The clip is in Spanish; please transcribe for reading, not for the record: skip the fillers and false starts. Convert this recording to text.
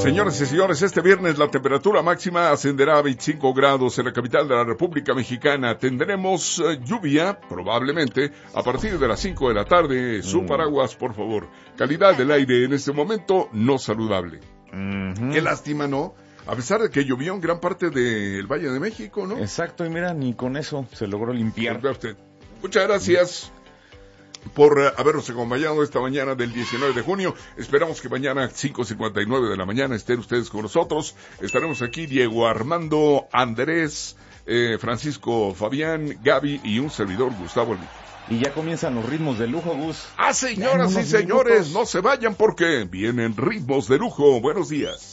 Señoras y señores, este viernes la temperatura máxima ascenderá a 25 grados en la capital de la República Mexicana. Tendremos lluvia, probablemente, a partir de las 5 de la tarde. Su paraguas, por favor. Calidad del aire en este momento no saludable. Qué lástima, ¿no? A pesar de que llovió en gran parte del Valle de México, ¿no? Exacto, y mira, ni con eso se logró limpiar. Muchas gracias por habernos acompañado esta mañana del 19 de junio. Esperamos que mañana 5:59 de la mañana estén ustedes con nosotros. Estaremos aquí Diego Armando, Andrés, Francisco, Fabián, Gaby y un servidor, Gustavo. Y ya comienzan los ritmos de lujo, Gus. Señoras y señores, no se vayan porque vienen ritmos de lujo. Buenos días.